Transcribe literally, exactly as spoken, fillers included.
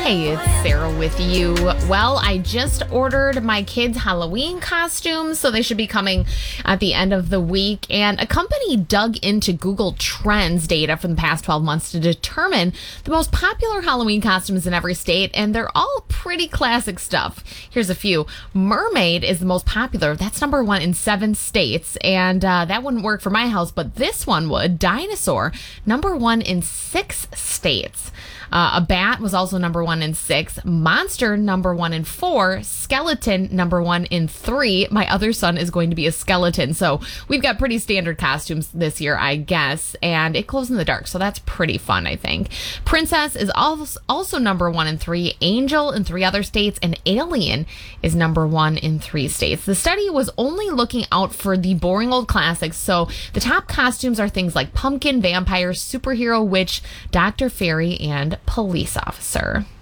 Hey, it's Sarah with you. Well, I just ordered my kids' Halloween costumes, so they should be coming at the end of the week. And a company dug into Google Trends data from the past twelve months to determine the most popular Halloween costumes in every state, and they're all pretty classic stuff. Here's a few. Mermaid is the most popular. That's number one in seven states, and uh, that wouldn't work for my house, but this one would. Dinosaur, number one in six states. Uh, a bat was also number one in six. Monster, number one in four. Skeleton, number one in three. My other son is going to be a skeleton. So we've got pretty standard costumes this year, I guess. And it glows in the dark, so that's pretty fun, I think. Princess is also, also number one in three. Angel in three other states. And Alien is number one in three states. The study was only looking out for the boring old classics. So the top costumes are things like pumpkin, vampire, superhero, witch, Doctor Fairy, and police officer.